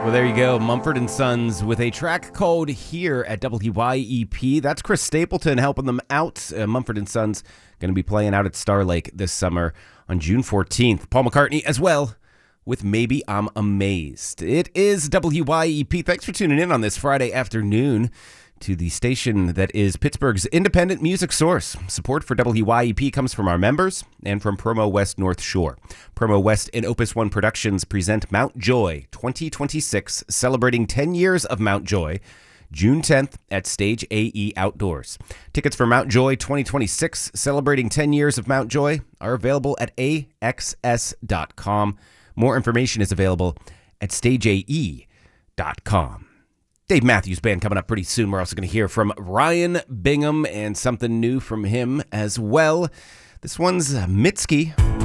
Well, there you go. Mumford & Sons with a track called Here at WYEP. That's Chris Stapleton helping them out. Mumford & Sons going to be playing out at Star Lake this summer on June 14th. Paul McCartney as well with Maybe I'm Amazed. It is WYEP. Thanks for tuning in on this Friday afternoon to the station that is Pittsburgh's independent music source. Support for WYEP comes from our members and from Promo West North Shore. Promo West and Opus One Productions present Mount Joy 2026, celebrating 10 years of Mount Joy, June 10th at Stage AE Outdoors. Tickets for Mount Joy 2026, celebrating 10 years of Mount Joy, are available at axs.com. More information is available at stageae.com. Dave Matthews Band coming up pretty soon. We're also going to hear from Ryan Bingham and something new from him as well. This one's Mitski.